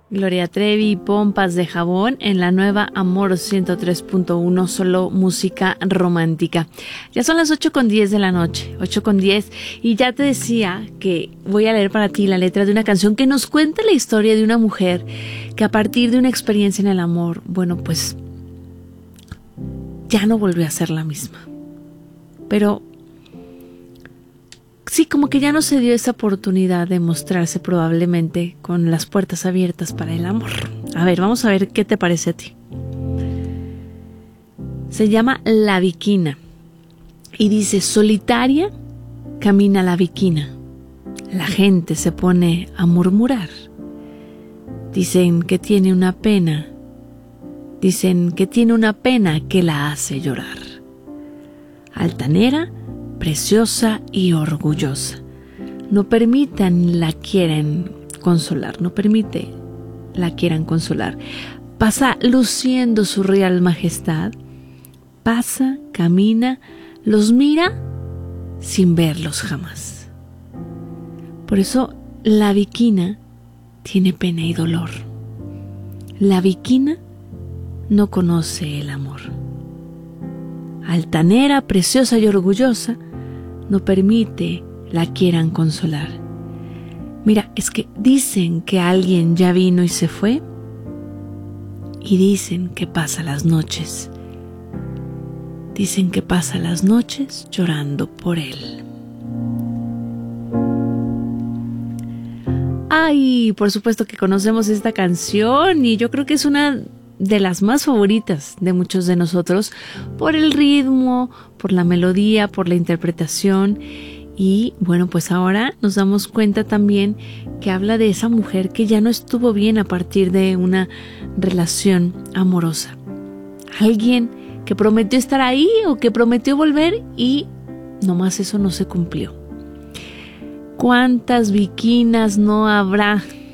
Gloria Trevi y Pompas de Jabón en la nueva Amor 103.1, solo música romántica. Ya son las 8:10 de la noche, 8:10, y ya te decía que voy a leer para ti la letra de una canción que nos cuenta la historia de una mujer que a partir de una experiencia en el amor, bueno, pues ya no volvió a ser la misma. Pero sí, como que ya no se dio esa oportunidad de mostrarse probablemente con las puertas abiertas para el amor. A ver, vamos a ver qué te parece a ti. Se llama La Viquina y dice: solitaria camina la viquina. La gente se pone a murmurar. Dicen que tiene una pena. Dicen que tiene una pena que la hace llorar. Altanera, preciosa y orgullosa. No permitan la quieran consolar, no permite la quieran consolar. Pasa luciendo su real majestad. Pasa, camina, los mira sin verlos jamás. Por eso la viquina tiene pena y dolor. La viquina no conoce el amor. Altanera, preciosa y orgullosa, no permite la quieran consolar. Mira, es que dicen que alguien ya vino y se fue, y dicen que pasa las noches. Dicen que pasa las noches llorando por él. Ay, por supuesto que conocemos esta canción y yo creo que es una de las más favoritas de muchos de nosotros por el ritmo, por la melodía, por la interpretación. Y bueno, pues ahora nos damos cuenta también que habla de esa mujer que ya no estuvo bien a partir de una relación amorosa. Alguien que prometió estar ahí o que prometió volver y nomás eso no se cumplió. ¿Cuántas viquinas no habrá